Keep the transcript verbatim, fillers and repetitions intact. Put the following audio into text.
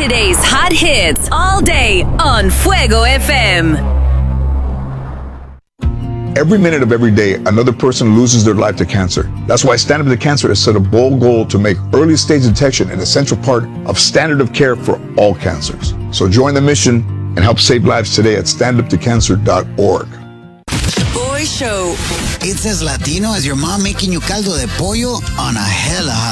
Today's hot hits all day on Fuego F M. Every minute of every day, another person loses their life to cancer. That's why Stand Up to Cancer has set a bold goal to make early stage detection an essential part of standard of care for all cancers. So join the mission and help save lives today at stand up to cancer dot org. Boy Show. It's as Latino as your mom making you caldo de pollo on a hella hot